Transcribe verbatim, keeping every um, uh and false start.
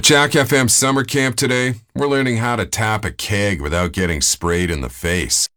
Jack F M summer camp today, we're learning how to tap a keg without getting sprayed in the face.